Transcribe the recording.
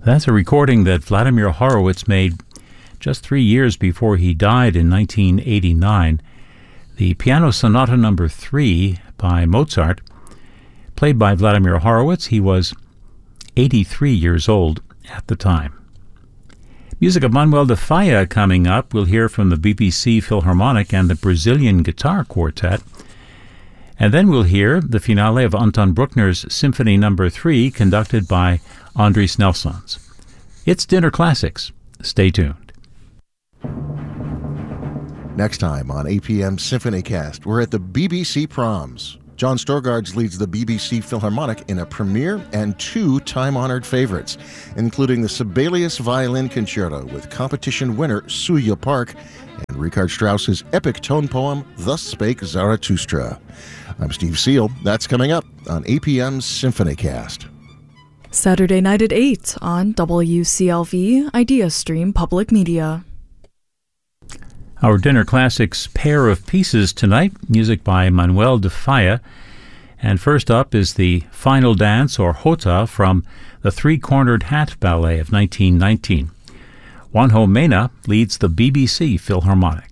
That's a recording that Vladimir Horowitz made just 3 years before he died in 1989. The Piano Sonata No. 3 by Mozart, played by Vladimir Horowitz. He was 83 years old at the time. Music of Manuel de Falla coming up. We'll hear from the BBC Philharmonic and the Brazilian Guitar Quartet. And then we'll hear the finale of Anton Bruckner's Symphony No. 3, conducted by Andris Nelsons. It's Dinner Classics. Stay tuned. Next time on APM Symphonycast, we're at the BBC Proms. John Storgards leads the BBC Philharmonic in a premiere and 2 time-honored favorites, including the Sibelius Violin Concerto with competition winner Suya Park and Richard Strauss's epic tone poem, Thus Spake Zarathustra. I'm Steve Seal. That's coming up on APM's Symphonycast. Saturday night at 8 on WCLV IdeaStream Public Media. Our Dinner Classics pair of pieces tonight, music by Manuel de Falla. And first up is the Final Dance, or Jota, from the Three-Cornered Hat Ballet of 1919. Juanjo Mena leads the BBC Philharmonic.